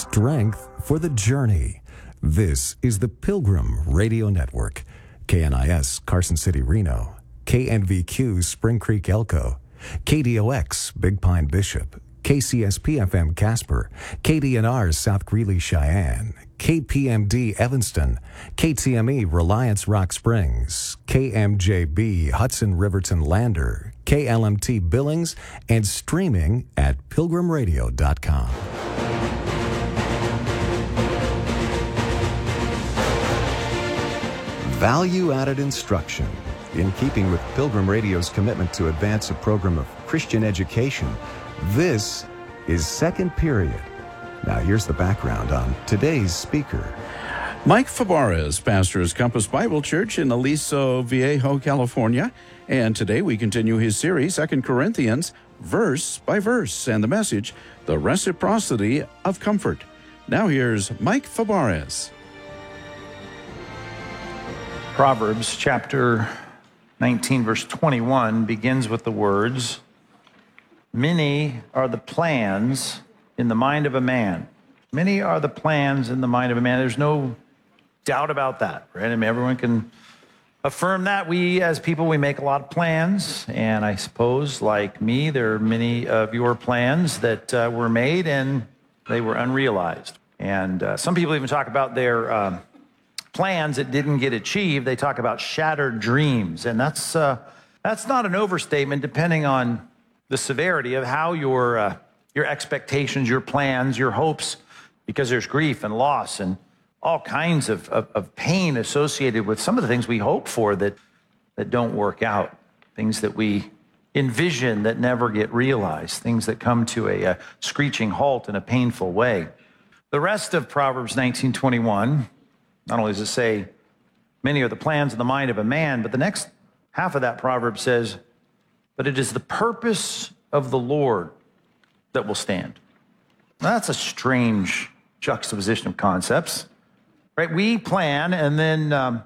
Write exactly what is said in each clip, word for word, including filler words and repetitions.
strength for the journey. This is the Pilgrim Radio Network. K N I S Carson City, Reno. K N V Q Spring Creek, Elko. K D O X Big Pine, Bishop. K C S P F M Casper. K D N R South Greeley, Cheyenne. K P M D Evanston. K T M E Reliance Rock Springs. K M J B Hudson Riverton Lander. K L M T Billings, and streaming at pilgrim radio dot com. Value-added instruction. In keeping with Pilgrim Radio's commitment to advance a program of Christian education, this is Second Period. Now here's the background on today's speaker. Mike Fabarez pastors Compass Bible Church in Aliso Viejo, California. And today we continue his series, Second Corinthians, verse by verse, and the message, the reciprocity of comfort. Now here's Mike Fabarez. Proverbs chapter nineteen, verse twenty-one begins with the words, "Many are the plans in the mind of a man." Many are the plans in the mind of a man. There's no doubt about that, right? I mean, everyone can affirm that. We, as people, we make a lot of plans, and I suppose, like me, there are many of your plans that uh, were made, and they were unrealized. And uh, some people even talk about their uh, plans that didn't get achieved. They talk about shattered dreams, and that's uh, that's not an overstatement, depending on the severity of how your uh, your expectations, your plans, your hopes, because there's grief and loss and all kinds of, of, of pain associated with some of the things we hope for that that don't work out, things that we envision that never get realized, things that come to a, a screeching halt in a painful way. The rest of Proverbs nineteen twenty-one, not only does it say, many are the plans in the mind of a man, but the next half of that proverb says, but it is the purpose of the Lord that will stand. Now, that's a strange juxtaposition of concepts, right? We plan, and then um,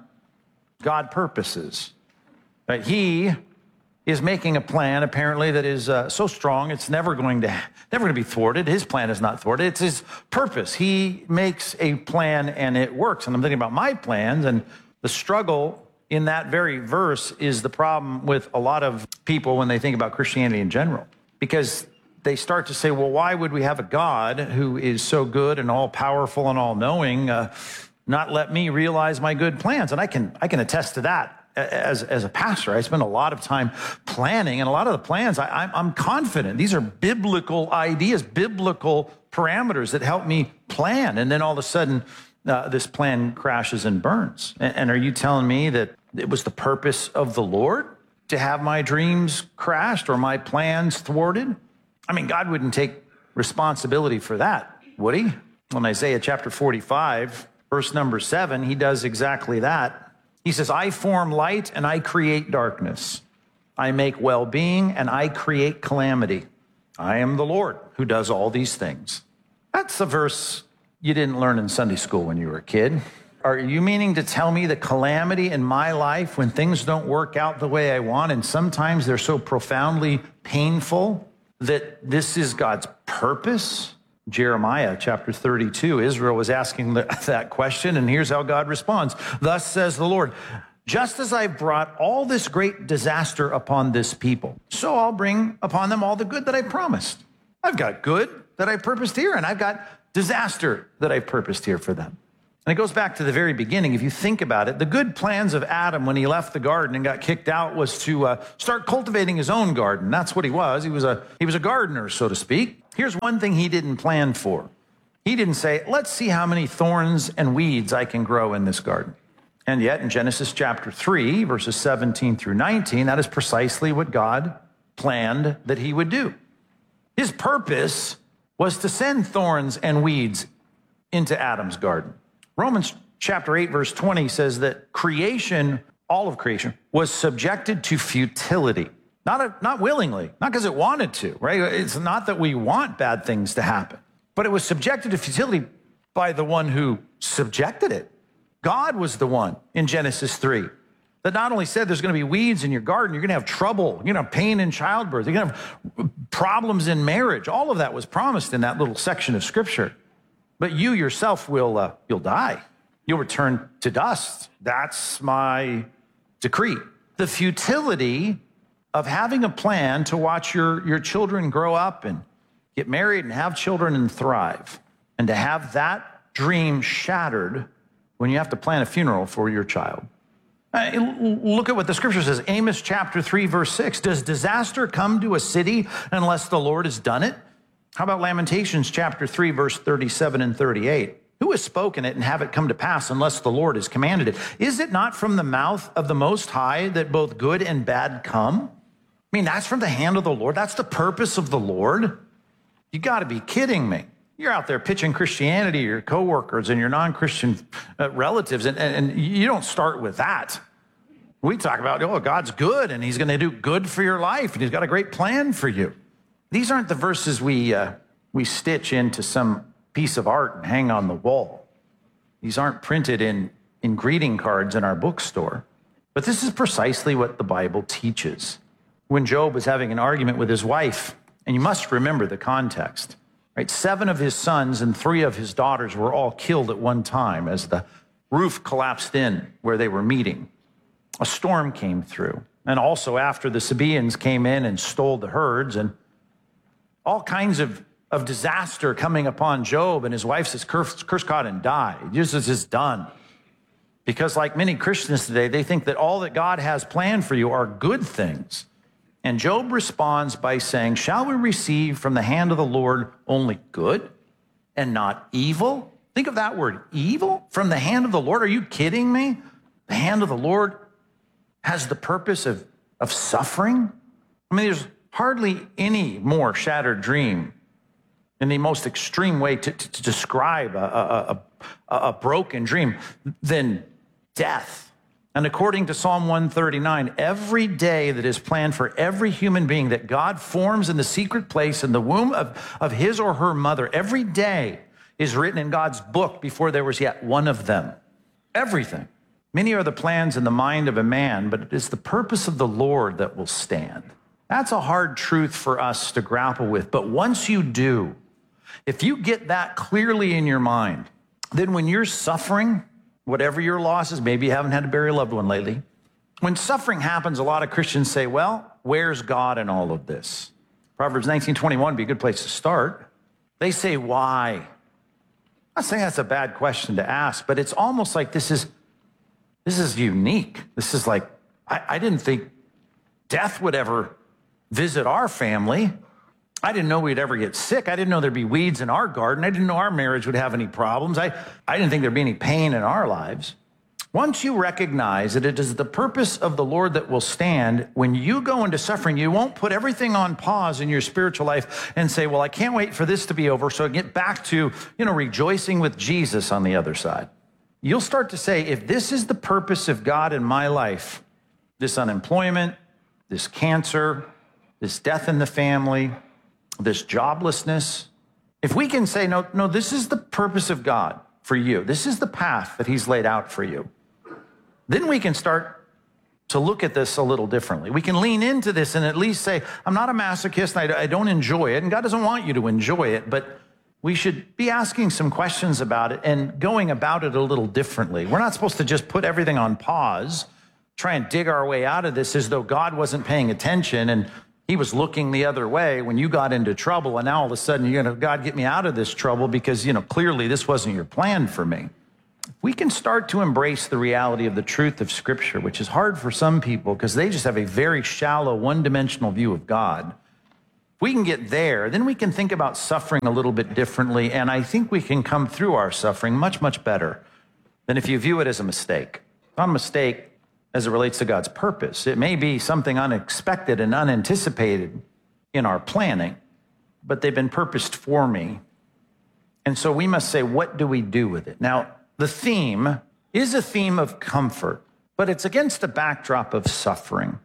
God purposes, right? He is making a plan, apparently, that is uh, so strong, it's never going to never going to be thwarted. His plan is not thwarted. It's his purpose. He makes a plan, and it works. And I'm thinking about my plans, and the struggle in that very verse is the problem with a lot of people when they think about Christianity in general, because they start to say, well, why would we have a God who is so good and all-powerful and all-knowing uh, not let me realize my good plans? And I can I can attest to that. As, as a pastor, I spend a lot of time planning, and a lot of the plans, I, I'm, I'm confident. These are biblical ideas, biblical parameters that help me plan. And then all of a sudden, uh, this plan crashes and burns. And, and are you telling me that it was the purpose of the Lord to have my dreams crashed or my plans thwarted? I mean, God wouldn't take responsibility for that, would he? In Isaiah chapter forty-five, verse number seven, he does exactly that. He says, I form light and I create darkness. I make well-being and I create calamity. I am the Lord who does all these things. That's a verse you didn't learn in Sunday school when you were a kid. Are you meaning to tell me the calamity in my life when things don't work out the way I want, and sometimes they're so profoundly painful, that this is God's purpose? Jeremiah chapter thirty-two, Israel was asking that question, and here's how God responds. Thus says the Lord, just as I've brought all this great disaster upon this people, so I'll bring upon them all the good that I promised. I've got good that I purposed here, and I've got disaster that I purposed here for them. And it goes back to the very beginning. If you think about it, the good plans of Adam when he left the garden and got kicked out was to uh, start cultivating his own garden. That's what he was. He was a he was a gardener, so to speak. Here's one thing he didn't plan for. He didn't say, let's see how many thorns and weeds I can grow in this garden. And yet in Genesis chapter three, verses seventeen through nineteen, that is precisely what God planned that he would do. His purpose was to send thorns and weeds into Adam's garden. Romans chapter eight, verse twenty says that creation, all of creation, was subjected to futility. Not, a, not willingly, not because it wanted to, right? It's not that we want bad things to happen, but it was subjected to futility by the one who subjected it. God was the one in Genesis three that not only said there's going to be weeds in your garden, you're going to have trouble, you're going to have pain in childbirth, you're going to have problems in marriage. All of that was promised in that little section of Scripture. but you yourself will, uh, you'll die. You'll return to dust. That's my decree. The futility of having a plan to watch your, your children grow up and get married and have children and thrive, and to have that dream shattered when you have to plan a funeral for your child. Look at what the scripture says. Amos chapter three, verse six. Does disaster come to a city unless the Lord has done it? How about Lamentations chapter three, verse thirty-seven and thirty-eight? Who has spoken it and have it come to pass unless the Lord has commanded it? Is it not from the mouth of the Most High that both good and bad come? I mean, that's from the hand of the Lord. That's the purpose of the Lord. You got to be kidding me. You're out there pitching Christianity to your coworkers and your non-Christian uh, relatives, and, and, and you don't start with that. We talk about, oh, God's good, and he's going to do good for your life, and he's got a great plan for you. These aren't the verses we, uh, we stitch into some piece of art and hang on the wall. These aren't printed in, in greeting cards in our bookstore. But this is precisely what the Bible teaches. When Job was having an argument with his wife, and you must remember the context, right? Seven of his sons and three of his daughters were all killed at one time as the roof collapsed in where they were meeting. A storm came through. And also after the Sabaeans came in and stole the herds, and all kinds of, of disaster coming upon Job, and his wife says, curse, curse God and die. Jesus is done. Because like many Christians today, they think that all that God has planned for you are good things. And Job responds by saying, shall we receive from the hand of the Lord only good and not evil? Think of that word, evil, from the hand of the Lord. Are you kidding me? The hand of the Lord has the purpose of, of suffering? I mean, there's hardly any more shattered dream in the most extreme way to, to, to describe a, a, a, a broken dream than death. And according to Psalm one thirty-nine, every day that is planned for every human being that God forms in the secret place in the womb of, of his or her mother, every day is written in God's book before there was yet one of them. Everything. Many are the plans in the mind of a man, but it is the purpose of the Lord that will stand. That's a hard truth for us to grapple with. But once you do, if you get that clearly in your mind, then when you're suffering, whatever your loss is, maybe you haven't had to bury a loved one lately. When suffering happens, a lot of Christians say, well, where's God in all of this? Proverbs nineteen twenty-one would be a good place to start. They say, why? I'm not saying that's a bad question to ask, but it's almost like this is, this is unique. This is like, I, I didn't think death would ever visit our family. I didn't know we'd ever get sick. I didn't know there'd be weeds in our garden. I didn't know our marriage would have any problems. I, I didn't think there'd be any pain in our lives. Once you recognize that it is the purpose of the Lord that will stand, when you go into suffering, you won't put everything on pause in your spiritual life and say, well, I can't wait for this to be over so I get back to, you know, rejoicing with Jesus on the other side. You'll start to say, if this is the purpose of God in my life, this unemployment, this cancer, this death in the family, this joblessness, if we can say, no, no, this is the purpose of God for you, this is the path that he's laid out for you, then we can start to look at this a little differently. We can lean into this and at least say, I'm not a masochist, and I, I don't enjoy it, and God doesn't want you to enjoy it, but we should be asking some questions about it and going about it a little differently. We're not supposed to just put everything on pause, try and dig our way out of this as though God wasn't paying attention and he was looking the other way when you got into trouble, and now all of a sudden you're going to, God, get me out of this trouble because, you know, clearly this wasn't your plan for me. We can start to embrace the reality of the truth of Scripture, which is hard for some people because they just have a very shallow, one-dimensional view of God. If we can get there, then we can think about suffering a little bit differently, and I think we can come through our suffering much, much better than if you view it as a mistake. It's not a mistake as it relates to God's purpose. It may be something unexpected and unanticipated in our planning, but they've been purposed for me. And so we must say, what do we do with it? Now, the theme is a theme of comfort, but it's against a backdrop of suffering.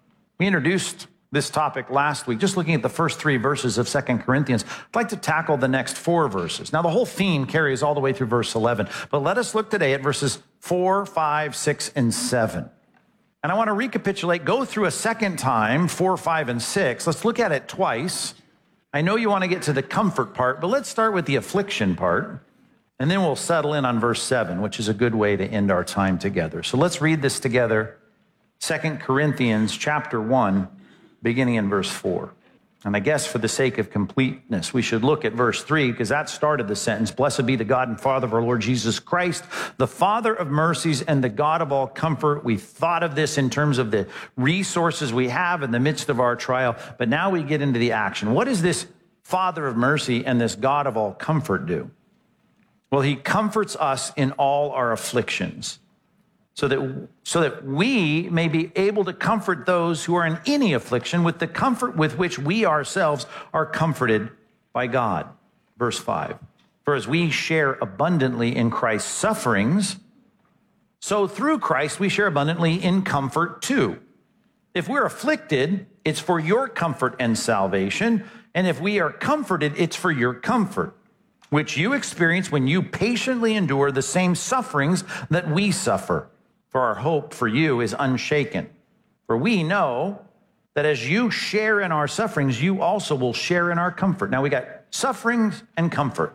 We introduced this topic last week, just looking at the first three verses of Second Corinthians. I'd like to tackle the next four verses. Now, the whole theme carries all the way through verse eleven, but let us look today at verses four, five, six, and seven. And I want to recapitulate, go through a second time, four, five, and six. Let's look at it twice. I know you want to get to the comfort part, but let's start with the affliction part. And then we'll settle in on verse seven, which is a good way to end our time together. So let's read this together. Second Corinthians chapter one, beginning in verse four. And I guess for the sake of completeness, we should look at verse three, because that started the sentence. Blessed be the God and Father of our Lord Jesus Christ, the Father of mercies and the God of all comfort. We've thought of this in terms of the resources we have in the midst of our trial, but now we get into the action. What does this Father of mercy and this God of all comfort do? Well, he comforts us in all our afflictions, so that, so that we may be able to comfort those who are in any affliction with the comfort with which we ourselves are comforted by God. Verse five, for as we share abundantly in Christ's sufferings, so through Christ we share abundantly in comfort too. If we're afflicted, it's for your comfort and salvation, and if we are comforted, it's for your comfort, which you experience when you patiently endure the same sufferings that we suffer. For our hope for you is unshaken. For we know that as you share in our sufferings, you also will share in our comfort. Now we got sufferings and comfort,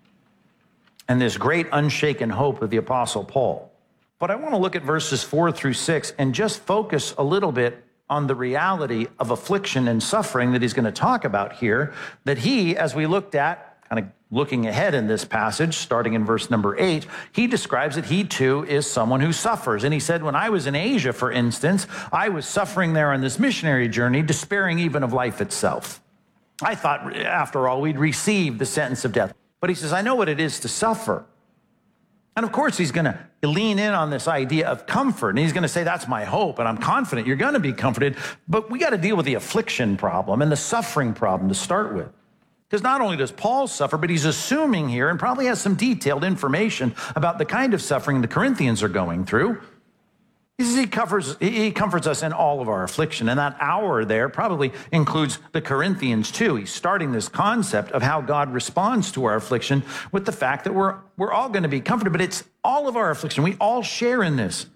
and this great unshaken hope of the Apostle Paul. But I want to look at verses four through six and just focus a little bit on the reality of affliction and suffering that he's going to talk about here, that he, as we looked at, kind of looking ahead in this passage, starting in verse number eight, he describes that he too is someone who suffers. And he said, when I was in Asia, for instance, I was suffering there on this missionary journey, despairing even of life itself. I thought, after all, we'd receive the sentence of death. But he says, I know what it is to suffer. And of course, he's going to lean in on this idea of comfort. And he's going to say, that's my hope. And I'm confident you're going to be comforted. But we got to deal with the affliction problem and the suffering problem to start with. Because not only does Paul suffer, but he's assuming here, and probably has some detailed information about the kind of suffering the Corinthians are going through. He says he, covers, he comforts us in all of our affliction. And that hour there probably includes the Corinthians too. He's starting this concept of how God responds to our affliction with the fact that we're, we're all going to be comforted, but it's all of our affliction. We all share in this.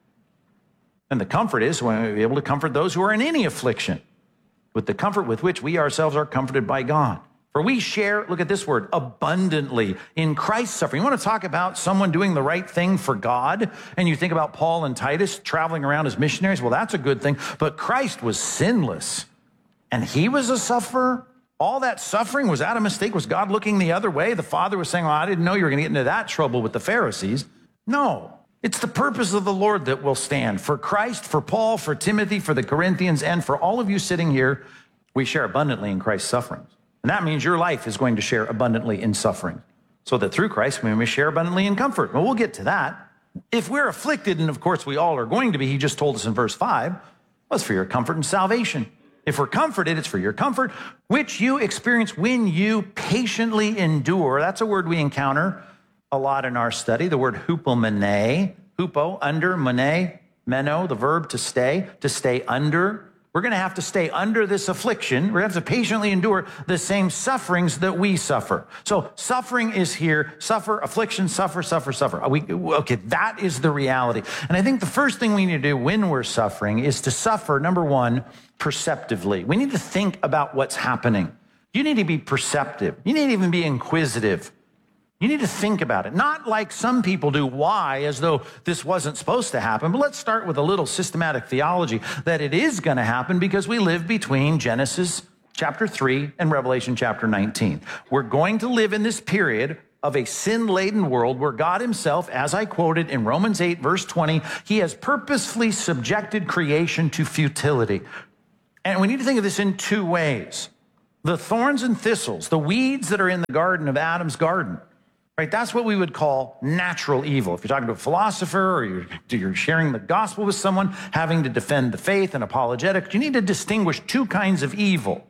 And the comfort is when we're able to comfort those who are in any affliction with the comfort with which we ourselves are comforted by God. For we share, look at this word, abundantly in Christ's suffering. You want to talk about someone doing the right thing for God, and you think about Paul and Titus traveling around as missionaries, well, that's a good thing. But Christ was sinless, and he was a sufferer. All that suffering, was that a mistake? Was God looking the other way? The Father was saying, well, I didn't know you were going to get into that trouble with the Pharisees. No, it's the purpose of the Lord that will stand. For Christ, for Paul, for Timothy, for the Corinthians, and for all of you sitting here, we share abundantly in Christ's sufferings. And that means your life is going to share abundantly in suffering, so that through Christ we may share abundantly in comfort. Well, we'll get to that. If we're afflicted, and of course we all are going to be, he just told us in verse five, well, it's for your comfort and salvation. If we're comforted, it's for your comfort, which you experience when you patiently endure. That's a word we encounter a lot in our study, the word hupomene, hupo, under, mene, meno, the verb to stay, to stay under. We're going to have to stay under this affliction. We're going to have to patiently endure the same sufferings that we suffer. So suffering is here. Suffer, affliction, suffer, suffer, suffer. We, okay, that is the reality. And I think the first thing we need to do when we're suffering is to suffer, number one, perceptively. We need to think about what's happening. You need to be perceptive. You need to even be inquisitive. You need to think about it, not like some people do, why, as though this wasn't supposed to happen. But let's start with a little systematic theology that it is going to happen because we live between Genesis chapter three and Revelation chapter nineteen. We're going to live in this period of a sin-laden world where God himself, as I quoted in Romans eight, verse twenty, he has purposefully subjected creation to futility. And we need to think of this in two ways. The thorns and thistles, the weeds that are in the garden of Adam's garden, right? That's what we would call natural evil. If you're talking to a philosopher or you're, you're sharing the gospel with someone, having to defend the faith and apologetics, you need to distinguish two kinds of evil.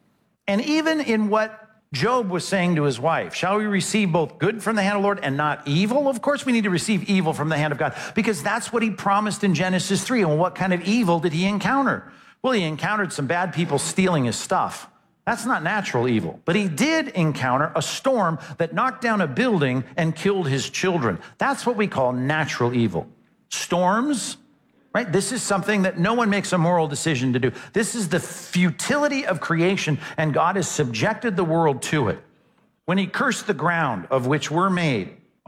And even in what Job was saying to his wife, shall we receive both good from the hand of the Lord and not evil? Of course we need to receive evil from the hand of God because that's what he promised in Genesis three. And what kind of evil did he encounter? Well, he encountered some bad people stealing his stuff. That's not natural evil. But he did encounter a storm that knocked down a building and killed his children. That's what we call natural evil. Storms, right? This is something that no one makes a moral decision to do. This is the futility of creation, and God has subjected the world to it. When he cursed the ground of which we're made,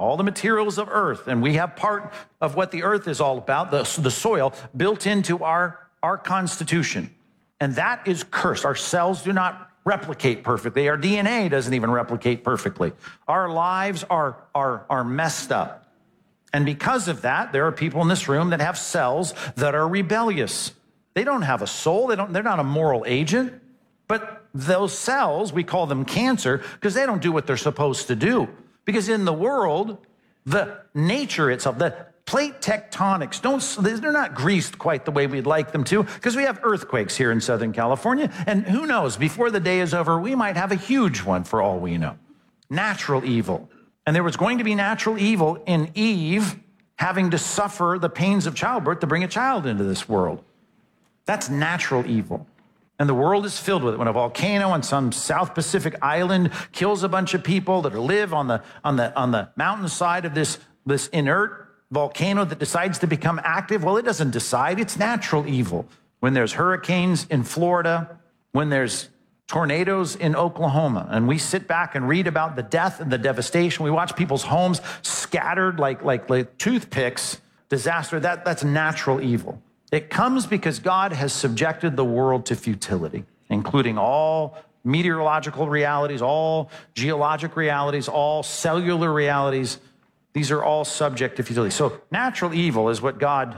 all the materials of earth, and we have part of what the earth is all about, the, the soil, built into our, our constitution. And that is cursed. Our cells do not replicate perfectly. Our D N A doesn't even replicate perfectly. Our lives are, are, are messed up. And because of that, there are people in this room that have cells that are rebellious. They don't have a soul. They don't, they're not a moral agent. But those cells, we call them cancer because they don't do what they're supposed to do. Because in the world, the nature itself, the plate tectonics, don't, they're not greased quite the way we'd like them to because we have earthquakes here in Southern California. And who knows, before the day is over, we might have a huge one for all we know. Natural evil. And there was going to be natural evil in Eve having to suffer the pains of childbirth to bring a child into this world. That's natural evil. And the world is filled with it. When a volcano on some South Pacific island kills a bunch of people that live on the, on the, on the mountainside of this, this inert volcano that decides to become active, well, it doesn't decide. It's natural evil. When there's hurricanes in Florida, when there's tornadoes in Oklahoma, and we sit back and read about the death and the devastation. We watch people's homes scattered like, like, like toothpicks, disaster. That, that's natural evil. It comes because God has subjected the world to futility, including all meteorological realities, all geologic realities, all cellular realities. These are all subject to futility. So natural evil is what God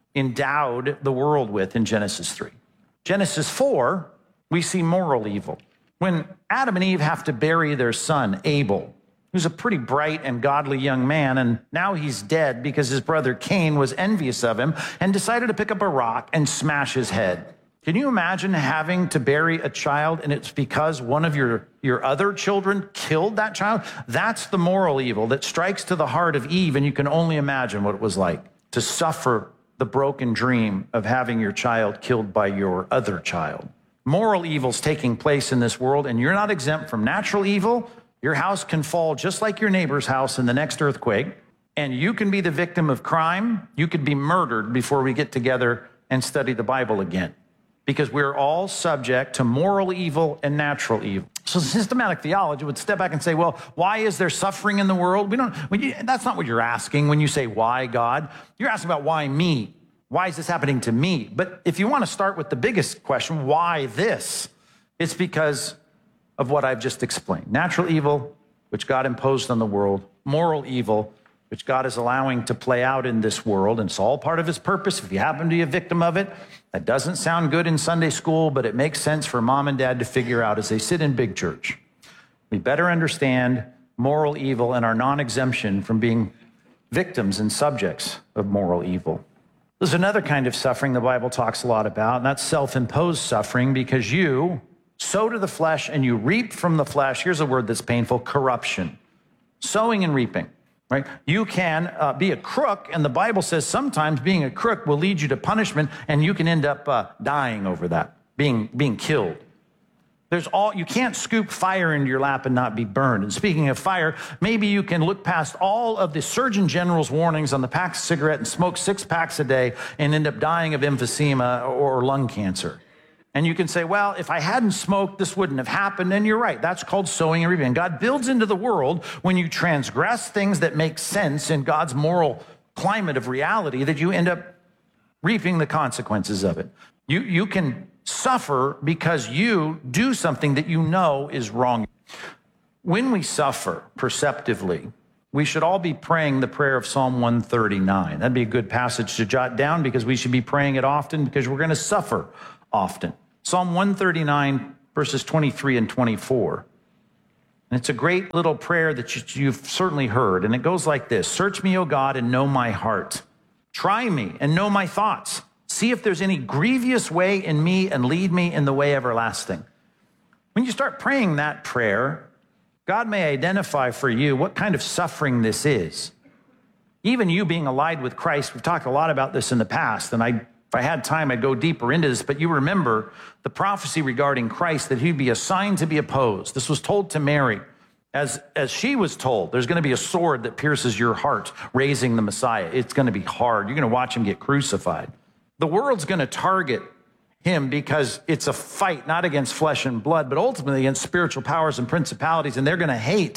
endowed the world with in Genesis three. Genesis four, we see moral evil. When Adam and Eve have to bury their son, Abel, who's a pretty bright and godly young man, and now he's dead because his brother Cain was envious of him and decided to pick up a rock and smash his head. Can you imagine having to bury a child and it's because one of your, your other children killed that child? That's the moral evil that strikes to the heart of Eve, and you can only imagine what it was like to suffer the broken dream of having your child killed by your other child. Moral evil's taking place in this world, and you're not exempt from natural evil. Your house can fall just like your neighbor's house in the next earthquake, and you can be the victim of crime. You could be murdered before we get together and study the Bible again, because we're all subject to moral evil and natural evil. So systematic theology would step back and say, well, why is there suffering in the world? We don't. When you, that's not what you're asking when you say, why God? You're asking about why me? Why is this happening to me? But if you want to start with the biggest question, why this? It's because of what I've just explained. Natural evil, which God imposed on the world. Moral evil, which God is allowing to play out in this world. And it's all part of his purpose. If you happen to be a victim of it, that doesn't sound good in Sunday school, but it makes sense for mom and dad to figure out as they sit in big church. We better understand moral evil and our non-exemption from being victims and subjects of moral evil. There's another kind of suffering the Bible talks a lot about, and that's self-imposed suffering, because you sow to the flesh and you reap from the flesh. Here's a word that's painful: corruption. Sowing and reaping, right? You can uh, be a crook, and the Bible says sometimes being a crook will lead you to punishment, and you can end up uh, dying over that, being, being killed. There's all, you can't scoop fire into your lap and not be burned. And speaking of fire, maybe you can look past all of the Surgeon General's warnings on the pack of cigarette and smoke six packs a day and end up dying of emphysema or lung cancer. And you can say, well, if I hadn't smoked, this wouldn't have happened. And you're right. That's called sowing and reaping. God builds into the world when you transgress things that make sense in God's moral climate of reality, that you end up reaping the consequences of it. You, you can suffer because you do something that you know is wrong. When we suffer perceptively, we should all be praying the prayer of Psalm one thirty-nine. That'd be a good passage to jot down, because we should be praying it often, because we're going to suffer often. Psalm one thirty-nine, verses twenty-three and twenty-four. And it's a great little prayer that you've certainly heard. And it goes like this: search me, O God, and know my heart. Try me and know my thoughts. See if there's any grievous way in me, and lead me in the way everlasting. When you start praying that prayer, God may identify for you what kind of suffering this is. Even you being allied with Christ, we've talked a lot about this in the past, and I, if I had time, I'd go deeper into this, but you remember the prophecy regarding Christ, that he'd be a sign to be opposed. This was told to Mary. As, as she was told, there's going to be a sword that pierces your heart, raising the Messiah. It's going to be hard. You're going to watch him get crucified. The world's going to target him because it's a fight not against flesh and blood, but ultimately against spiritual powers and principalities, and they're going to hate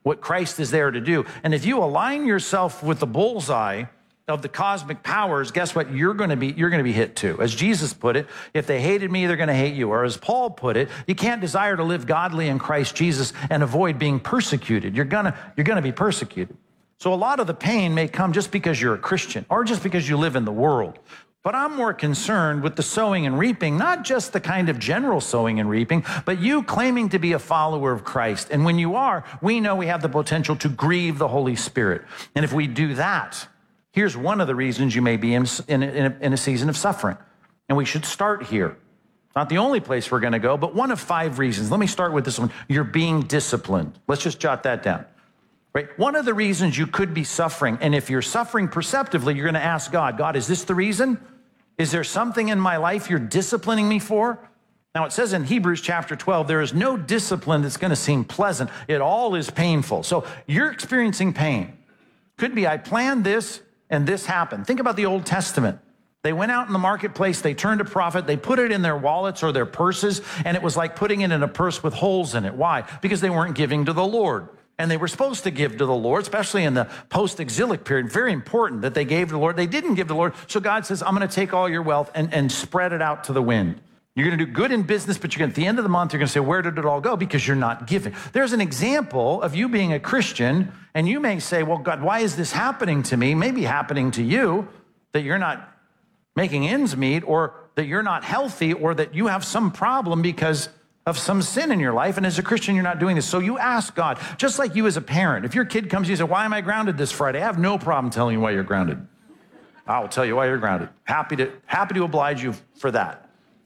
what Christ is there to do. And if you align yourself with the bullseye of the cosmic powers, guess what? You're going to be, you're going to be hit too. As Jesus put it, if they hated me, they're going to hate you. Or as Paul put it, you can't desire to live godly in Christ Jesus and avoid being persecuted. You're going to, you're going to be persecuted. So a lot of the pain may come just because you're a Christian or just because you live in the world. But I'm more concerned with the sowing and reaping, not just the kind of general sowing and reaping, but you claiming to be a follower of Christ. And when you are, we know we have the potential to grieve the Holy Spirit. And if we do that, here's one of the reasons you may be in, in, in, a, in a season of suffering. And we should start here. It's not the only place we're going to go, but one of five reasons. Let me start with this one. You're being disciplined. Let's just jot that down. Right? One of the reasons you could be suffering, and if you're suffering perceptively, you're going to ask God, God, is this the reason? Is there something in my life you're disciplining me for? Now, it says in Hebrews chapter twelve, there is no discipline that's going to seem pleasant. It all is painful. So you're experiencing pain. Could be, I planned this and this happened. Think about the Old Testament. They went out in the marketplace, they turned a profit, they put it in their wallets or their purses, and it was like putting it in a purse with holes in it. Why? Because they weren't giving to the Lord. And they were supposed to give to the Lord, especially in the post-exilic period. Very important that they gave to the Lord. They didn't give to the Lord. So God says, I'm going to take all your wealth and, and spread it out to the wind. You're going to do good in business, but you're going to, at the end of the month, you're going to say, where did it all go? Because you're not giving. There's an example of you being a Christian, and you may say, well, God, why is this happening to me? Maybe happening to you, that you're not making ends meet, or that you're not healthy, or that you have some problem because of some sin in your life, and as a Christian, you're not doing this. So you ask God, just like you as a parent. If your kid comes to you and says, why am I grounded this Friday? I have no problem telling you why you're grounded. I'll tell you why you're grounded. Happy to, happy to oblige you for that.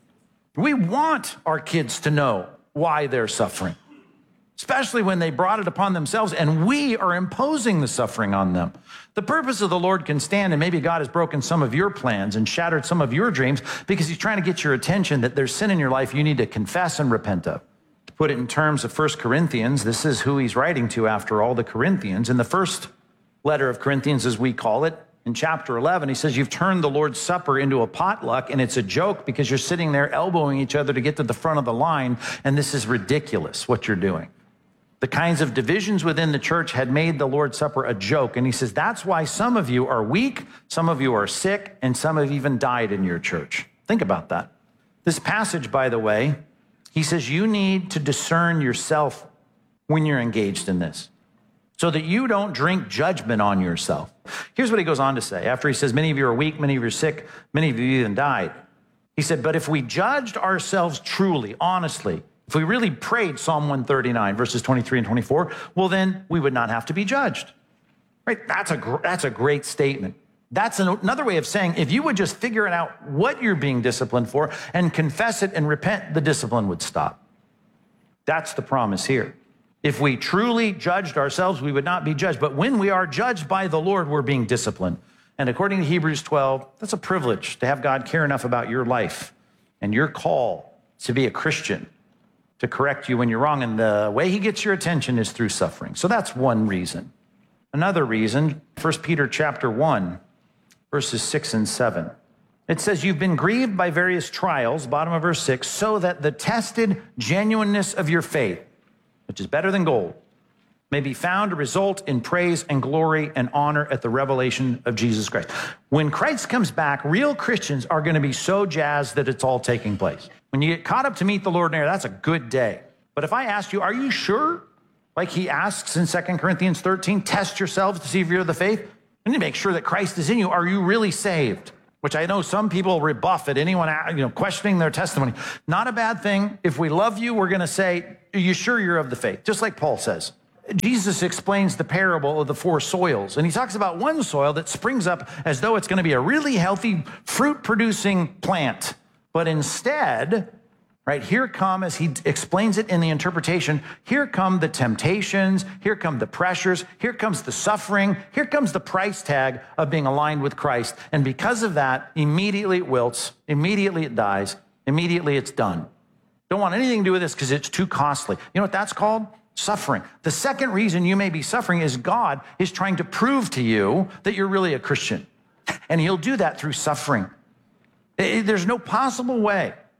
We want our kids to know why they're suffering, especially when they brought it upon themselves and we are imposing the suffering on them. The purpose of the Lord can stand, and maybe God has broken some of your plans and shattered some of your dreams because he's trying to get your attention that there's sin in your life you need to confess and repent of. To put it in terms of First Corinthians, this is who he's writing to after all, the Corinthians. In the first letter of Corinthians, as we call it, in chapter eleven, he says, you've turned the Lord's Supper into a potluck, and it's a joke because you're sitting there elbowing each other to get to the front of the line, and this is ridiculous what you're doing. The kinds of divisions within the church had made the Lord's Supper a joke. And he says, that's why some of you are weak, some of you are sick, and some have even died in your church. Think about that. This passage, by the way, he says you need to discern yourself when you're engaged in this so that you don't drink judgment on yourself. Here's what he goes on to say. After he says, many of you are weak, many of you are sick, many of you even died. He said, but if we judged ourselves truly, honestly, if we really prayed Psalm one thirty-nine, verses twenty-three and twenty-four, well, then we would not have to be judged. Right? That's a, gr- that's a great statement. That's an, another way of saying, if you would just figure out what you're being disciplined for and confess it and repent, the discipline would stop. That's the promise here. If we truly judged ourselves, we would not be judged. But when we are judged by the Lord, we're being disciplined. And according to Hebrews twelve, that's a privilege to have God care enough about your life and your call to be a Christian, to correct you when you're wrong. And the way he gets your attention is through suffering. So that's one reason. Another reason, First Peter chapter one, verses six and seven. It says, you've been grieved by various trials, bottom of verse six, so that the tested genuineness of your faith, which is better than gold, may be found to result in praise and glory and honor at the revelation of Jesus Christ. When Christ comes back, real Christians are going to be so jazzed that it's all taking place. When you get caught up to meet the Lord in air, that's a good day. But if I asked you, are you sure? Like he asks in Second Corinthians thirteen, test yourselves to see if you're of the faith. You need to make sure that Christ is in you. Are you really saved? Which I know some people rebuff at anyone, you know, questioning their testimony. Not a bad thing. If we love you, we're going to say, are you sure you're of the faith? Just like Paul says. Jesus explains the parable of the four soils, and he talks about one soil that springs up as though it's going to be a really healthy fruit-producing plant. But instead, right, here come, as he explains it in the interpretation, here come the temptations, here come the pressures, here comes the suffering, here comes the price tag of being aligned with Christ. And because of that, immediately it wilts, immediately it dies, immediately it's done. Don't want anything to do with this because it's too costly. You know what that's called? Suffering. The second reason you may be suffering is God is trying to prove to you that you're really a Christian. And he'll do that through suffering. There's no possible way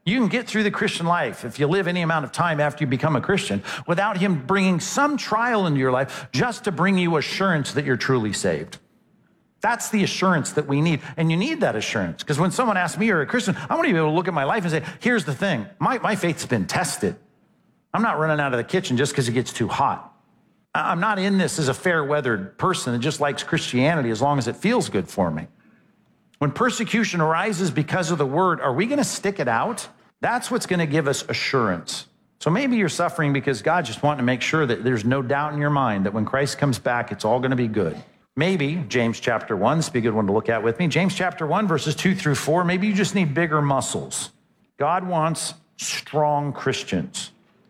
You can get through the Christian life if you live any amount of time after you become a Christian without him bringing some trial into your life just to bring you assurance that you're truly saved. That's the assurance that we need. And you need that assurance because when someone asks me, you're a Christian, I want to be able to look at my life and say, here's the thing. My, my faith's been tested. I'm not running out of the kitchen just because it gets too hot. I'm not in this as a fair-weathered person that just likes Christianity as long as it feels good for me. When persecution arises because of the word, are we going to stick it out? That's what's going to give us assurance. So maybe you're suffering because God just wanting to make sure that there's no doubt in your mind that when Christ comes back, it's all going to be good. Maybe James chapter one, this would be a good one to look at with me. James chapter one, verses two through four, maybe you just need bigger muscles. God wants strong Christians.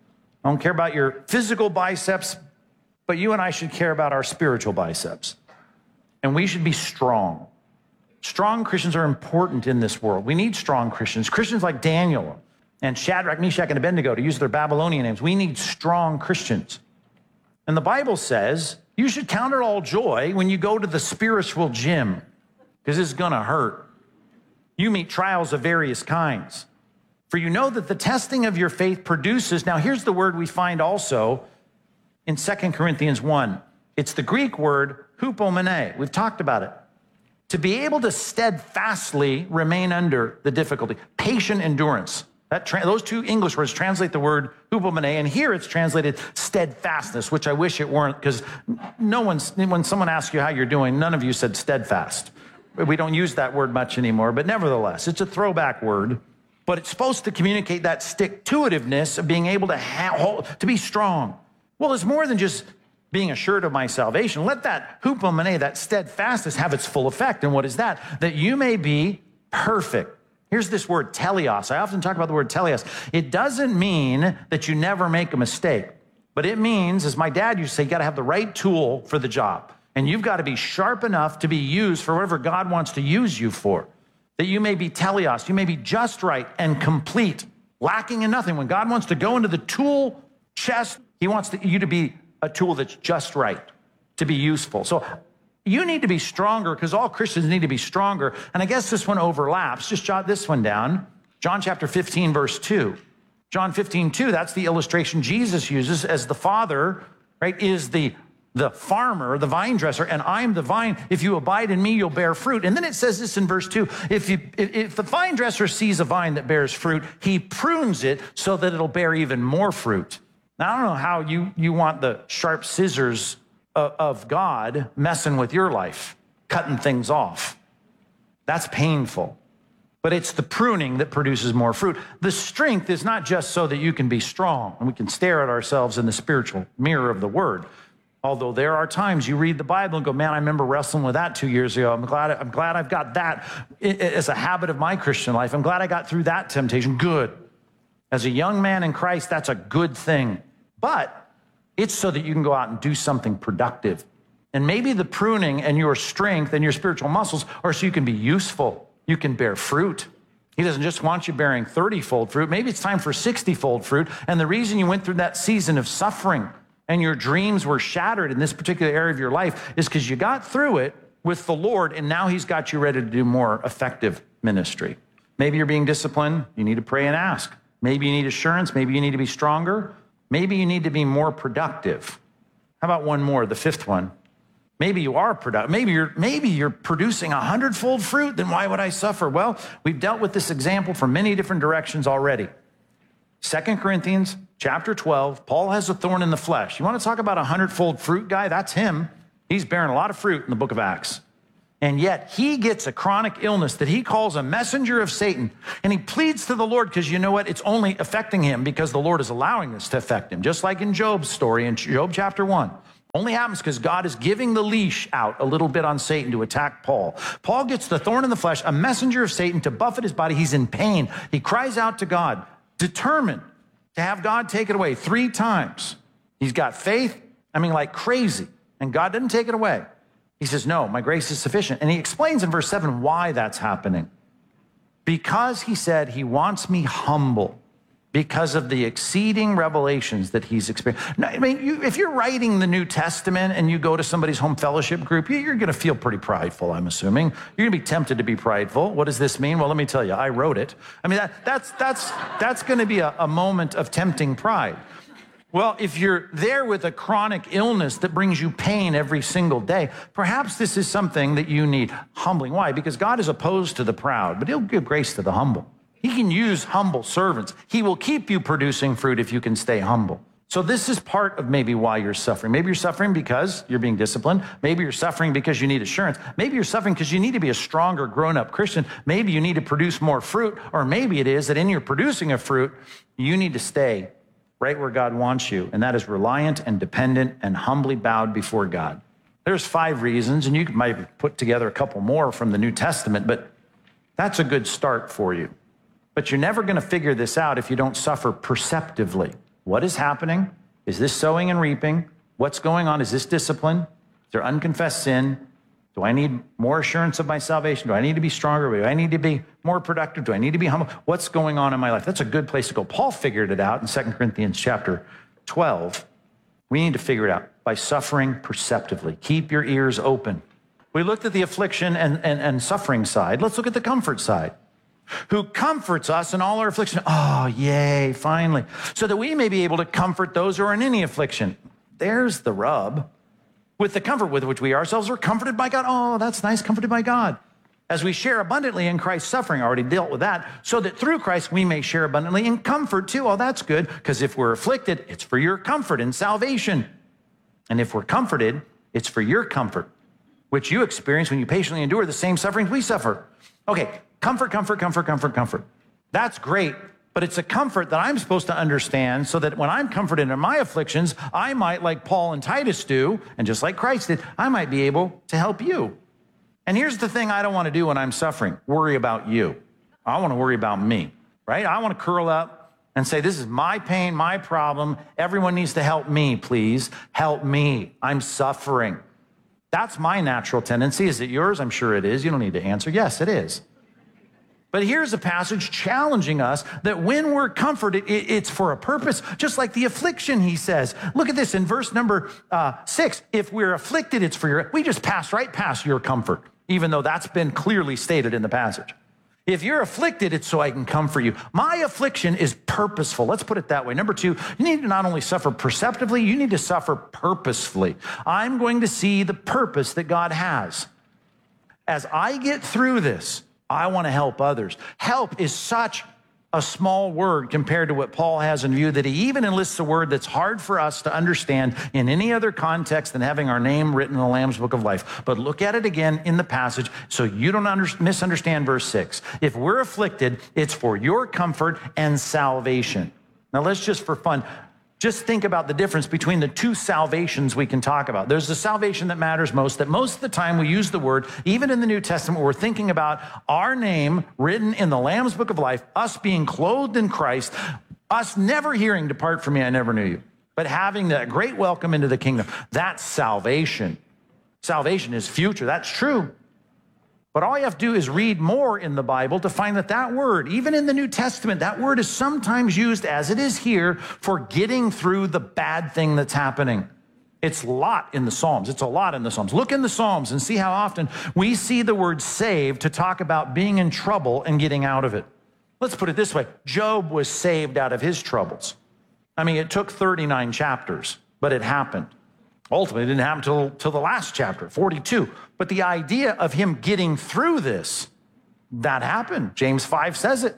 I don't care about your physical biceps, but you and I should care about our spiritual biceps. And we should be strong. Strong Christians are important in this world. We need strong Christians. Christians like Daniel and Shadrach, Meshach, and Abednego, to use their Babylonian names. We need strong Christians. And the Bible says you should count it all joy when you go to the spiritual gym, because it's going to hurt. You meet trials of various kinds. For you know that the testing of your faith produces, now here's the word we find also in Second Corinthians one. It's the Greek word hupomene. We've talked about it. To be able to steadfastly remain under the difficulty. Patient endurance. That tra- those two English words translate the word hupomene, and here it's translated steadfastness, which I wish it weren't, because no one's, when someone asks you how you're doing, none of you said steadfast. We don't use that word much anymore, but nevertheless, it's a throwback word. But it's supposed to communicate that stick-to-itiveness of being able to, ha- hold, to be strong. Well, it's more than just being assured of my salvation. Let that hupomene, that steadfastness, have its full effect. And what is that? That you may be perfect. Here's this word, teleos. I often talk about the word teleos. It doesn't mean that you never make a mistake, but it means, as my dad used to say, you got to have the right tool for the job. And you've got to be sharp enough to be used for whatever God wants to use you for. That you may be teleos, you may be just right and complete, lacking in nothing. When God wants to go into the tool chest, he wants to, you to be a tool that's just right, to be useful. So you need to be stronger, because all Christians need to be stronger. And I guess this one overlaps. Just jot this one down. John chapter fifteen, verse two. John fifteen, two, that's the illustration Jesus uses as the Father, right, is the the farmer, the vine dresser, and I'm the vine. If you abide in me, you'll bear fruit. And then it says this in verse two, if, you, if, if the vine dresser sees a vine that bears fruit, he prunes it so that it'll bear even more fruit. Now, I don't know how you, you want the sharp scissors of, of God messing with your life, cutting things off. That's painful. But it's the pruning that produces more fruit. The strength is not just so that you can be strong and we can stare at ourselves in the spiritual mirror of the word. Although there are times you read the Bible and go, man, I remember wrestling with that two years ago. I'm glad, I'm glad I've got that as a habit of my Christian life. I'm glad I got through that temptation. Good. As a young man in Christ, that's a good thing. But it's so that you can go out and do something productive. And maybe the pruning and your strength and your spiritual muscles are so you can be useful. You can bear fruit. He doesn't just want you bearing thirty-fold fruit. Maybe it's time for sixty-fold fruit. And the reason you went through that season of suffering and your dreams were shattered in this particular area of your life is because you got through it with the Lord, and now he's got you ready to do more effective ministry. Maybe you're being disciplined. You need to pray and ask. Maybe you need assurance. Maybe you need to be stronger. Maybe you need to be more productive. How about one more, the fifth one? Maybe you are productive. Maybe you're, maybe you're producing a hundredfold fruit. Then why would I suffer? Well, we've dealt with this example from many different directions already. Second Corinthians chapter twelve, Paul has a thorn in the flesh. You want to talk about a hundredfold fruit guy? That's him. He's bearing a lot of fruit in the book of Acts. And yet he gets a chronic illness that he calls a messenger of Satan. And he pleads to the Lord because you know what? It's only affecting him because the Lord is allowing this to affect him. Just like in Job's story in Job chapter one. Only happens because God is giving the leash out a little bit on Satan to attack Paul. Paul gets the thorn in the flesh, a messenger of Satan to buffet his body. He's in pain. He cries out to God, determined to have God take it away three times. He's got faith, I mean, like crazy, and God didn't take it away. He says, no, my grace is sufficient. And he explains in verse seven why that's happening. Because he said he wants me humble, because of the exceeding revelations that he's experienced. Now, I mean, you, if you're writing the New Testament and you go to somebody's home fellowship group, you're going to feel pretty prideful, I'm assuming. You're going to be tempted to be prideful. What does this mean? Well, let me tell you, I wrote it. I mean, that, that's, that's, that's going to be a, a moment of tempting pride. Well, if you're there with a chronic illness that brings you pain every single day, perhaps this is something that you need humbling. Why? Because God is opposed to the proud, but he'll give grace to the humble. He can use humble servants. He will keep you producing fruit if you can stay humble. So this is part of maybe why you're suffering. Maybe you're suffering because you're being disciplined. Maybe you're suffering because you need assurance. Maybe you're suffering because you need to be a stronger grown-up Christian. Maybe you need to produce more fruit, or maybe it is that in your producing of fruit, you need to stay right where God wants you, and that is reliant and dependent and humbly bowed before God. There's five reasons, and you might put together a couple more from the New Testament, but that's a good start for you. But you're never going to figure this out if you don't suffer perceptively. What is happening? Is this sowing and reaping? What's going on? Is this discipline? Is there unconfessed sin? Do I need more assurance of my salvation? Do I need to be stronger? Do I need to be more productive? Do I need to be humble? What's going on in my life? That's a good place to go. Paul figured it out in Second Corinthians chapter twelve. We need to figure it out by suffering perceptively. Keep your ears open. We looked at the affliction and, and, and suffering side. Let's look at the comfort side. Who comforts us in all our affliction. Oh, yay, finally. So that we may be able to comfort those who are in any affliction. There's the rub. With the comfort with which we ourselves are comforted by God. Oh, that's nice, comforted by God. As we share abundantly in Christ's suffering, I already dealt with that, so that through Christ we may share abundantly in comfort too. Oh, that's good, because if we're afflicted, it's for your comfort and salvation. And if we're comforted, it's for your comfort, which you experience when you patiently endure the same sufferings we suffer. Okay, comfort, comfort, comfort, comfort, comfort. That's great, but it's a comfort that I'm supposed to understand so that when I'm comforted in my afflictions, I might, like Paul and Titus do, and just like Christ did, I might be able to help you. And here's the thing I don't want to do when I'm suffering, worry about you. I want to worry about me, right? I want to curl up and say, this is my pain, my problem. Everyone needs to help me, please. Help me. I'm suffering. That's my natural tendency. Is it yours? I'm sure it is. You don't need to answer. Yes, it is. But here's a passage challenging us that when we're comforted, it's for a purpose, just like the affliction, he says. Look at this in verse number uh, six. If we're afflicted, it's for your, we just pass right past your comfort, even though that's been clearly stated in the passage. If you're afflicted, it's so I can comfort you. My affliction is purposeful. Let's put it that way. Number two, you need to not only suffer perceptively, you need to suffer purposefully. I'm going to see the purpose that God has. As I get through this, I want to help others. Help is such a small word compared to what Paul has in view that he even enlists a word that's hard for us to understand in any other context than having our name written in the Lamb's Book of Life. But look at it again in the passage so you don't under- misunderstand verse six. If we're afflicted, it's for your comfort and salvation. Now let's just for fun, just think about the difference between the two salvations we can talk about. There's the salvation that matters most, that most of the time we use the word, even in the New Testament, we're thinking about our name written in the Lamb's Book of Life, us being clothed in Christ, us never hearing, depart from me, I never knew you, but having that great welcome into the kingdom. That's salvation. Salvation is future. That's true. But all you have to do is read more in the Bible to find that that word, even in the New Testament, that word is sometimes used as it is here for getting through the bad thing that's happening. It's a lot in the Psalms. It's a lot in the Psalms. Look in the Psalms and see how often we see the word saved to talk about being in trouble and getting out of it. Let's put it this way. Job was saved out of his troubles. I mean, it took thirty-nine chapters, but it happened. Ultimately, it didn't happen till, till the last chapter, forty-two. But the idea of him getting through this, that happened. James five says it.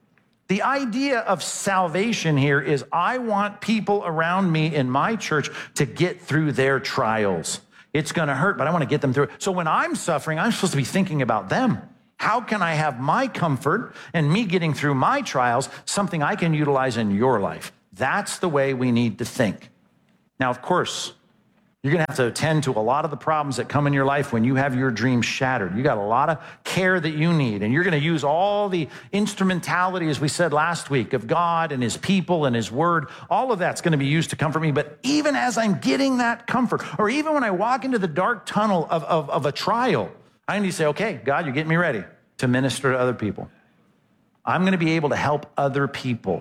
The idea of salvation here is I want people around me in my church to get through their trials. It's going to hurt, but I want to get them through it. So when I'm suffering, I'm supposed to be thinking about them. How can I have my comfort and me getting through my trials, something I can utilize in your life? That's the way we need to think. Now, of course, you're going to have to attend to a lot of the problems that come in your life when you have your dreams shattered. You got a lot of care that you need, and you're going to use all the instrumentality, as we said last week, of God and his people and his word. All of that's going to be used to comfort me. But even as I'm getting that comfort, or even when I walk into the dark tunnel of, of, of a trial, I need to say, okay, God, you're getting me ready to minister to other people. I'm going to be able to help other people.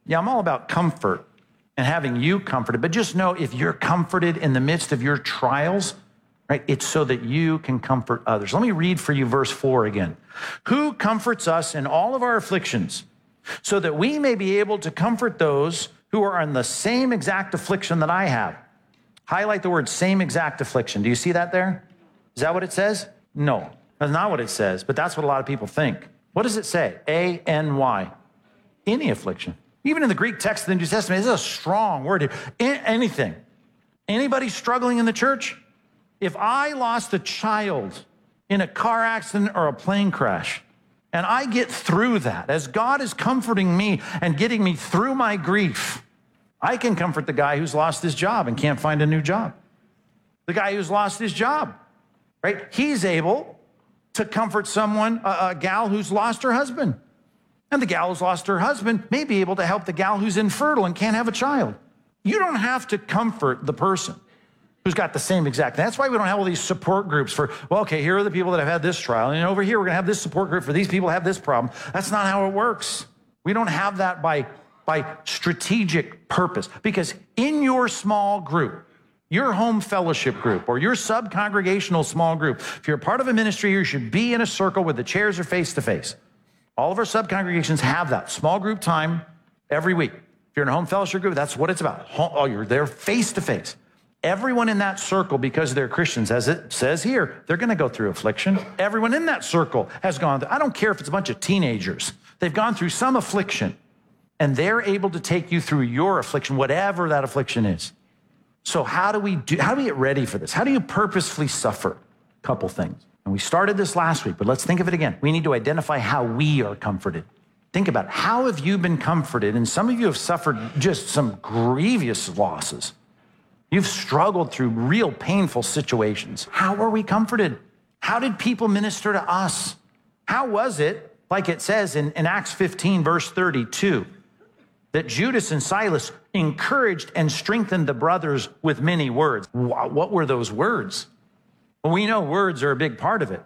Yeah, I'm all about comfort and having you comforted. But just know if you're comforted in the midst of your trials, right, it's so that you can comfort others. Let me read for you verse four again. Who comforts us in all of our afflictions, so that we may be able to comfort those who are in the same exact affliction that I have. Highlight the word same exact affliction. Do you see that there? Is that what it says? No, that's not what it says, but that's what a lot of people think. What does it say? A N Y. Any affliction. Even in the Greek text of the New Testament, it's a strong word here. Anything. Anybody struggling in the church? If I lost a child in a car accident or a plane crash, and I get through that, as God is comforting me and getting me through my grief, I can comfort the guy who's lost his job and can't find a new job. The guy who's lost his job, right? He's able to comfort someone, a, a gal who's lost her husband. And the gal who's lost her husband may be able to help the gal who's infertile and can't have a child. You don't have to comfort the person who's got the same exact thing. That's why we don't have all these support groups for, well, okay, here are the people that have had this trial, and over here we're gonna have this support group for these people who have this problem. That's not how it works. We don't have that by, by strategic purpose, because in your small group, your home fellowship group or your sub-congregational small group, if you're a part of a ministry, you should be in a circle where the chairs are face-to-face. All of our sub-congregations have that small group time every week. If you're in a home fellowship group, that's what it's about. Oh, you're there face-to-face. Everyone in that circle, because they're Christians, as it says here, they're going to go through affliction. Everyone in that circle has gone through, I don't care if it's a bunch of teenagers. They've gone through some affliction, and they're able to take you through your affliction, whatever that affliction is. So how do we do, how do we get ready for this? How do you purposefully suffer? A couple things. And we started this last week, but let's think of it again. We need to identify how we are comforted. Think about it. How have you been comforted? And some of you have suffered just some grievous losses. You've struggled through real painful situations. How are we comforted? How did people minister to us? How was it, like it says in, in Acts fifteen, verse thirty-two, that Judas and Silas encouraged and strengthened the brothers with many words? What were those words? Well, we know words are a big part of it.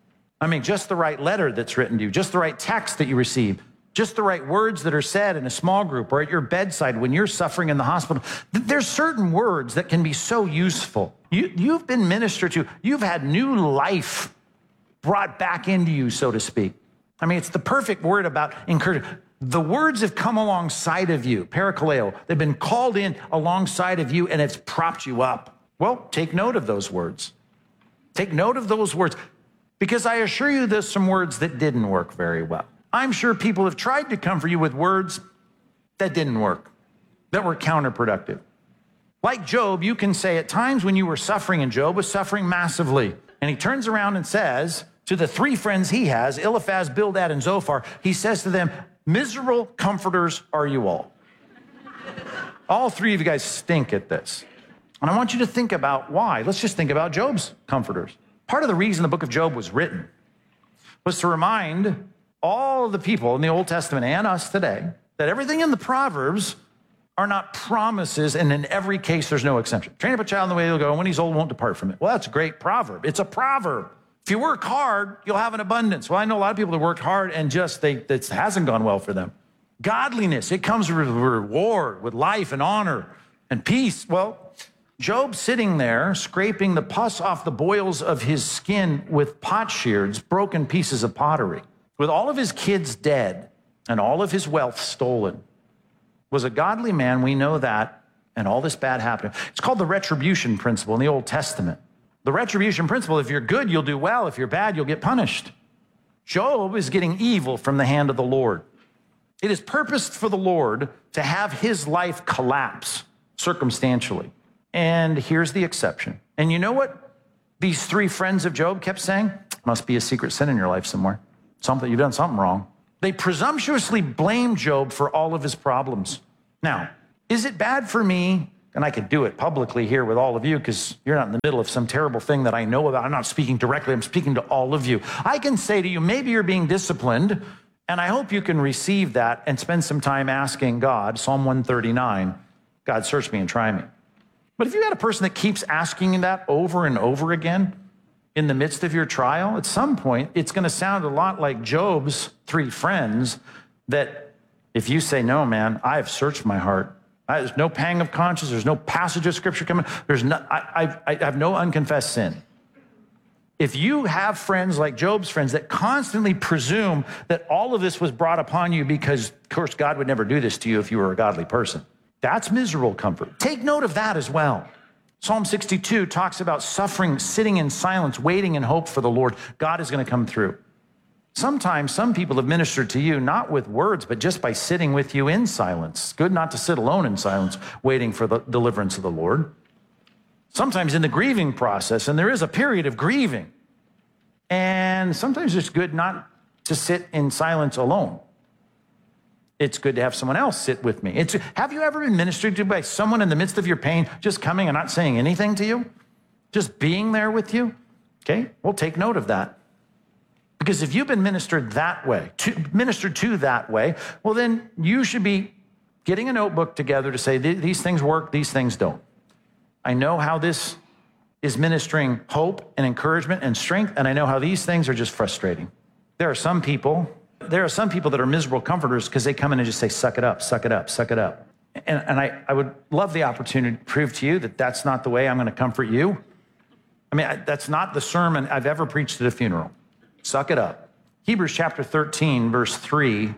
I mean, just the right letter that's written to you, just the right text that you receive, just the right words that are said in a small group or at your bedside when you're suffering in the hospital. There's certain words that can be so useful. You, you've been ministered to. You've had new life brought back into you, so to speak. I mean, it's the perfect word about encouragement. The words have come alongside of you, parakaleo. They've been called in alongside of you, and it's propped you up. Well, take note of those words. Take note of those words, because I assure you there's some words that didn't work very well. I'm sure people have tried to comfort you with words that didn't work, that were counterproductive. Like Job, you can say at times when you were suffering, and Job was suffering massively, and he turns around and says to the three friends he has, Eliphaz, Bildad, and Zophar, he says to them, miserable comforters are you all. All three of you guys stink at this. And I want you to think about why. Let's just think about Job's comforters. Part of the reason the book of Job was written was to remind all of the people in the Old Testament and us today that everything in the Proverbs are not promises, and in every case, there's no exception. Train up a child in the way he'll go, and when he's old, won't depart from it. Well, that's a great proverb. It's a proverb. If you work hard, you'll have an abundance. Well, I know a lot of people that worked hard and just, they, it hasn't gone well for them. Godliness, it comes with reward, with life and honor and peace. Well, Job sitting there, scraping the pus off the boils of his skin with potsherds, broken pieces of pottery, with all of his kids dead and all of his wealth stolen, was a godly man. We know that, and all this bad happened. It's called the retribution principle in the Old Testament. The retribution principle, if you're good, you'll do well. If you're bad, you'll get punished. Job is getting evil from the hand of the Lord. It is purposed for the Lord to have his life collapse circumstantially. And here's the exception. And you know what these three friends of Job kept saying? Must be a secret sin in your life somewhere. Something, you've done something wrong. They presumptuously blamed Job for all of his problems. Now, is it bad for me, and I could do it publicly here with all of you because you're not in the middle of some terrible thing that I know about. I'm not speaking directly, I'm speaking to all of you. I can say to you, maybe you're being disciplined, and I hope you can receive that and spend some time asking God, Psalm one thirty-nine, God, search me and try me. But if you got a person that keeps asking that over and over again in the midst of your trial, at some point, it's going to sound a lot like Job's three friends that If you say, no, man, I have searched my heart. I, there's no pang of conscience. There's no passage of scripture coming. There's no, I, I, I have no unconfessed sin. If you have friends like Job's friends that constantly presume that all of this was brought upon you because, of course, God would never do this to you if you were a godly person, that's miserable comfort. Take note of that as well. Psalm sixty-two talks about suffering, sitting in silence, waiting in hope for the Lord. God is going to come through. Sometimes some people have ministered to you, not with words, but just by sitting with you in silence. It's good not to sit alone in silence, waiting for the deliverance of the Lord. Sometimes in the grieving process, and there is a period of grieving, and sometimes it's good not to sit in silence alone. It's good to have someone else sit with me. It's, have you ever been ministered to by someone in the midst of your pain, just coming and not saying anything to you? Just being there with you? Okay, well, take note of that. Because if you've been ministered that way, to, ministered to that way, well, then you should be getting a notebook together to say, these things work, these things don't. I know how this is ministering hope and encouragement and strength, and I know how these things are just frustrating. There are some people, there are some people that are miserable comforters because they come in and just say, suck it up, suck it up, suck it up. And, and I, I would love the opportunity to prove to you that that's not the way I'm going to comfort you. I mean, I, that's not the sermon I've ever preached at a funeral. Suck it up. Hebrews chapter thirteen, verse three,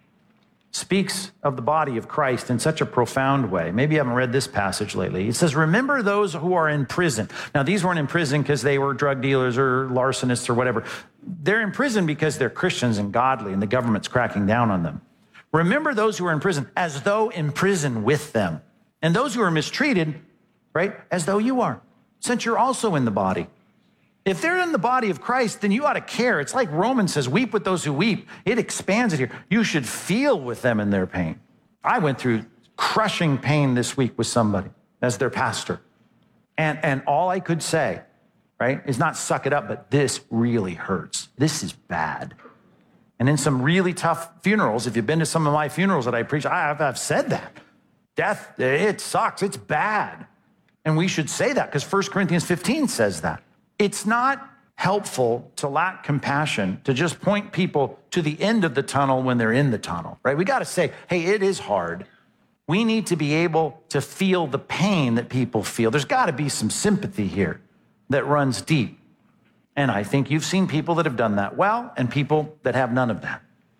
speaks of the body of Christ in such a profound way. Maybe you haven't read this passage lately. It says, remember those who are in prison. Now, these weren't in prison because they were drug dealers or larcenists or whatever. They're in prison because they're Christians and godly, and the government's cracking down on them. Remember those who are in prison as though in prison with them. And those who are mistreated, right, as though you are, since you're also in the body. If they're in the body of Christ, then you ought to care. It's like Romans says, weep with those who weep. It expands it here. You should feel with them in their pain. I went through crushing pain this week with somebody as their pastor. And, and all I could say, right, is not suck it up, but this really hurts. This is bad. And in some really tough funerals, if you've been to some of my funerals that I preach, I've, I've said that. Death, it sucks, it's bad. And we should say that because First Corinthians fifteen says that. It's not helpful to lack compassion, to just point people to the end of the tunnel when they're in the tunnel, right? We got to say, hey, it is hard. We need to be able to feel the pain that people feel. There's got to be some sympathy here that runs deep. And I think you've seen people that have done that well and people that have none of that.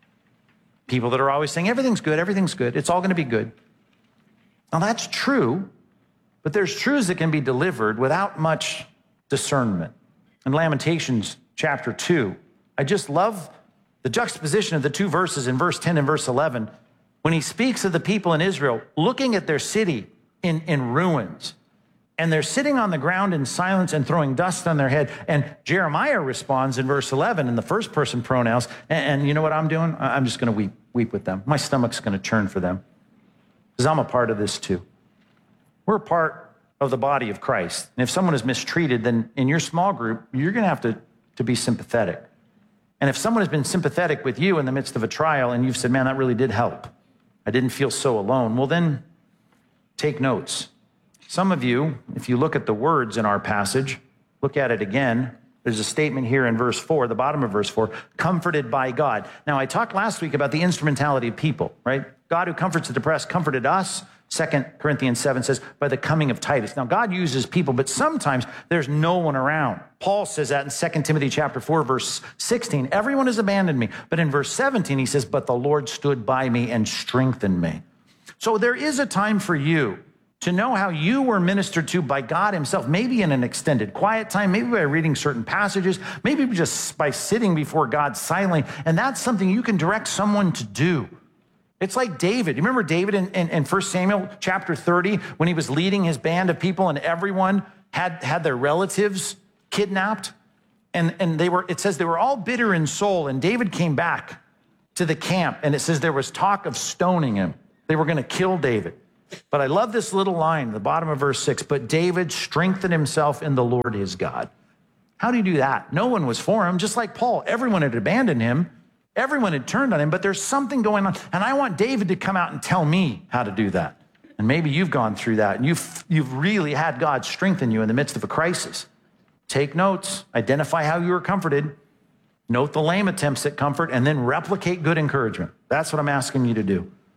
People that are always saying, everything's good, everything's good, it's all going to be good. Now, that's true, but there's truths that can be delivered without much discernment. In Lamentations chapter two, I just love the juxtaposition of the two verses in verse ten and verse eleven. When he speaks of the people in Israel looking at their city in, in ruins, and they're sitting on the ground in silence and throwing dust on their head. And Jeremiah responds in verse eleven in the first person pronouns. And, and you know what I'm doing? I'm just going to weep, weep with them. My stomach's going to churn for them because I'm a part of this too. We're a part of the body of Christ. And if someone is mistreated, then in your small group, you're going to have to, to be sympathetic. And if someone has been sympathetic with you in the midst of a trial and you've said, man, that really did help, I didn't feel so alone, well then take notes. Some of you, if you look at the words in our passage, look at it again. There's a statement here in verse four, the bottom of verse four, comforted by God. Now, I talked last week about the instrumentality of people, right? God who comforts the depressed comforted us. Second Corinthians seven says, by the coming of Titus. Now, God uses people, but sometimes there's no one around. Paul says that in Second Timothy chapter four, verse sixteen, everyone has abandoned me. But in verse seventeen, he says, but the Lord stood by me and strengthened me. So there is a time for you to know how you were ministered to by God himself, maybe in an extended quiet time, maybe by reading certain passages, maybe just by sitting before God silently. And that's something you can direct someone to do. It's like David. You remember David in, in, in First Samuel chapter thirty, when he was leading his band of people and everyone had, had their relatives kidnapped? And, and they were, it says they were all bitter in soul. And David came back to the camp and it says there was talk of stoning him. They were going to kill David. But I love this little line, the bottom of verse six, but David strengthened himself in the Lord his God. How do you do that? No one was for him, just like Paul. Everyone had abandoned him. Everyone had turned on him, but there's something going on. And I want David to come out and tell me how to do that. And maybe you've gone through that and you've, you've really had God strengthen you in the midst of a crisis. Take notes, identify how you were comforted, note the lame attempts at comfort, and then replicate good encouragement. That's what I'm asking you to do.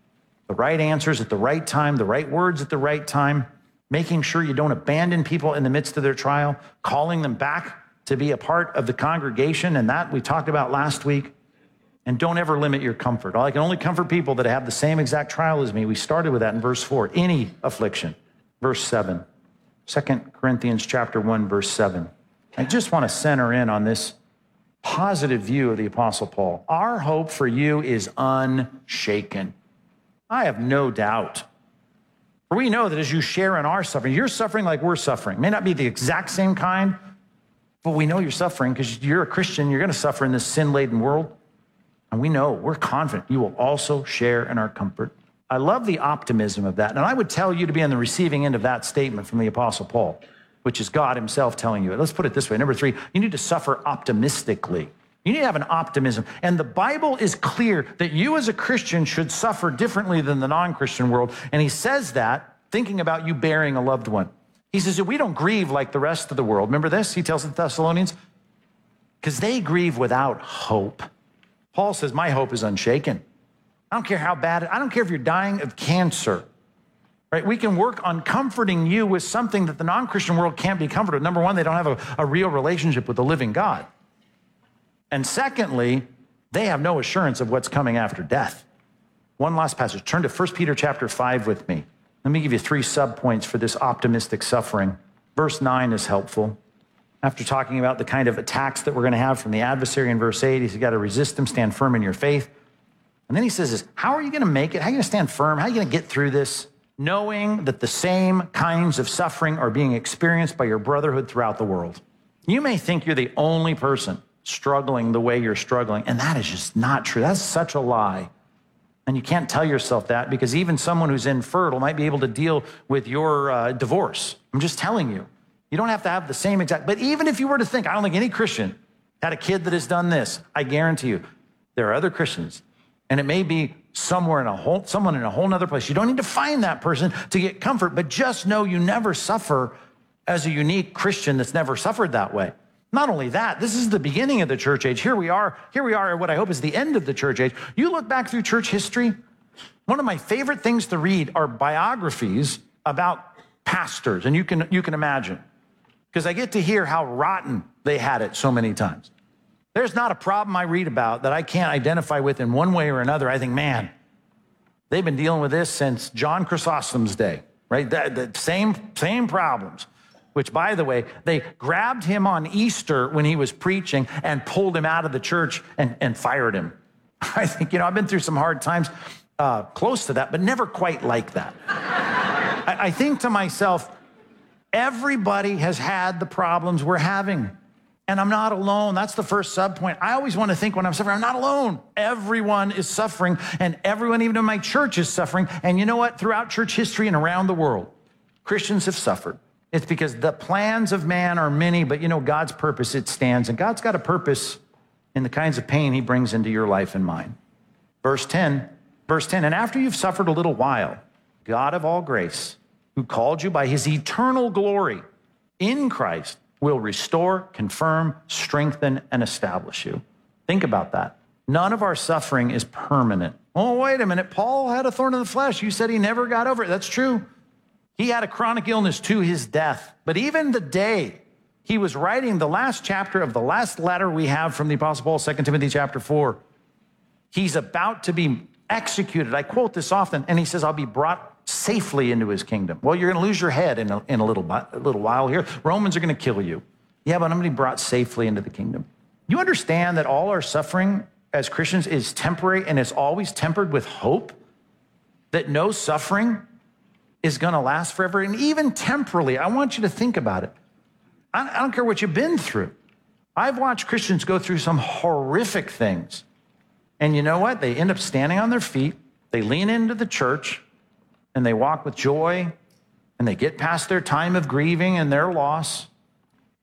the right answers at the right time, the right words at the right time, making sure you don't abandon people in the midst of their trial, calling them back to be a part of the congregation, and that we talked about last week. And don't ever limit your comfort. I can only comfort people that have the same exact trial as me. We started with that in verse four. Any affliction. Verse seven. Second Corinthians chapter one, verse seven. I just want to center in on this positive view of the Apostle Paul. Our hope for you is unshaken. I have no doubt. For we know that as you share in our suffering, you're suffering like we're suffering. It may not be the exact same kind, but we know you're suffering because you're a Christian. You're going to suffer in this sin-laden world. And we know, we're confident you will also share in our comfort. I love the optimism of that. And I would tell you to be on the receiving end of that statement from the Apostle Paul, which is God himself telling you. Let's put it this way. Number three, you need to suffer optimistically. You need to have an optimism. And the Bible is clear that you as a Christian should suffer differently than the non-Christian world. And he says that thinking about you burying a loved one. He says that we don't grieve like the rest of the world. Remember this? He tells the Thessalonians, because they grieve without hope. Paul says, my hope is unshaken. I don't care how bad, I don't care if you're dying of cancer, right? We can work on comforting you with something that the non-Christian world can't be comforted. Number one, they don't have a, a real relationship with the living God. And secondly, they have no assurance of what's coming after death. One last passage. Turn to First Peter chapter five with me. Let me give you three subpoints for this optimistic suffering. Verse nine is helpful. After talking about the kind of attacks that we're going to have from the adversary in verse eight, he's got to resist them, stand firm in your faith. And then he says this, how are you going to make it? How are you going to stand firm? How are you going to get through this? Knowing that the same kinds of suffering are being experienced by your brotherhood throughout the world. You may think you're the only person struggling the way you're struggling, and that is just not true. That's such a lie. And you can't tell yourself that because even someone who's infertile might be able to deal with your uh, divorce. I'm just telling you. You don't have to have the same exact, but even if you were to think, I don't think any Christian had a kid that has done this, I guarantee you, there are other Christians, and it may be somewhere in a whole, someone in a whole nother place. You don't need to find that person to get comfort, but just know you never suffer as a unique Christian that's never suffered that way. Not only that, this is the beginning of the church age. Here we are, here we are at what I hope is the end of the church age. You look back through church history, one of my favorite things to read are biographies about pastors, and you can, you can imagine. Because I get to hear how rotten they had it so many times. There's not a problem I read about that I can't identify with in one way or another. I think, man, they've been dealing with this since John Chrysostom's day, right? The, the same, same problems, which, by the way, they grabbed him on Easter when he was preaching and pulled him out of the church and, and fired him. I think, you know, I've been through some hard times uh, close to that, but never quite like that. I, I think to myself, everybody has had the problems we're having, and I'm not alone. That's the first subpoint. I always want to think when I'm suffering, I'm not alone. Everyone is suffering, and everyone, even in my church, is suffering. And you know what? Throughout church history and around the world, Christians have suffered. It's because the plans of man are many, but you know, God's purpose, it stands. And God's got a purpose in the kinds of pain he brings into your life and mine. Verse ten, verse ten, and after you've suffered a little while, God of all grace, who called you by his eternal glory in Christ, will restore, confirm, strengthen, and establish you. Think about that. None of our suffering is permanent. Oh, wait a minute. Paul had a thorn in the flesh. You said he never got over it. That's true. He had a chronic illness to his death. But even the day he was writing the last chapter of the last letter we have from the Apostle Paul, Second Timothy chapter four, he's about to be executed. I quote this often, and he says, I'll be brought safely into his kingdom. Well, you're going to lose your head in a, in a little, a little while here. Romans are going to kill you. Yeah, but I'm going to be brought safely into the kingdom. You understand that all our suffering as Christians is temporary, and it's always tempered with hope, that no suffering is going to last forever. And even temporally, I want you to think about it. I, I don't care what you've been through. I've watched Christians go through some horrific things. And you know what? They end up standing on their feet. They lean into the church, and they walk with joy, and they get past their time of grieving and their loss,